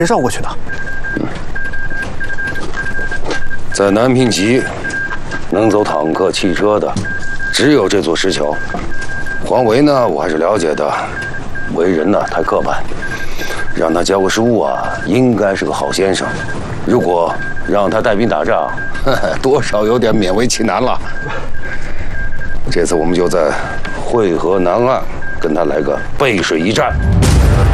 绕过去的。 在南平集，能走坦克、汽车的，只有这座石桥。黄维呢，我还是了解的，为人呢太刻板，让他教个书啊，应该是个好先生。如果让他带兵打仗，多少有点勉为其难了。这次我们就在汇河南岸跟他来个背水一战。